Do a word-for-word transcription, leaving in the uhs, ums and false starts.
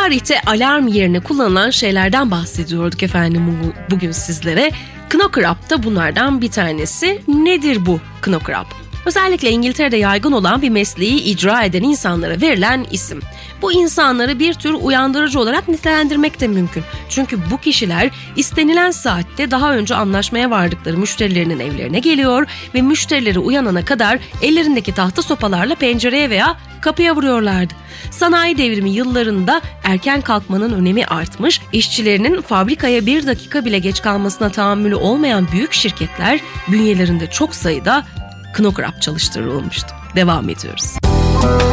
Tarihte alarm yerine kullanılan şeylerden bahsediyorduk efendim bugün sizlere. Knocker-up da bunlardan bir tanesi. Nedir bu Knocker-up? Özellikle İngiltere'de yaygın olan bir mesleği icra eden insanlara verilen isim. Bu insanları bir tür uyandırıcı olarak nitelendirmek de mümkün. Çünkü bu kişiler istenilen saatte daha önce anlaşmaya vardıkları müşterilerinin evlerine geliyor ve müşterileri uyanana kadar ellerindeki tahta sopalarla pencereye veya kapıya vuruyorlardı. Sanayi devrimi yıllarında erken kalkmanın önemi artmış, işçilerinin fabrikaya bir dakika bile geç kalmasına tahammülü olmayan büyük şirketler bünyelerinde çok sayıda Knocker-up çalıştırılmıştı. Devam ediyoruz.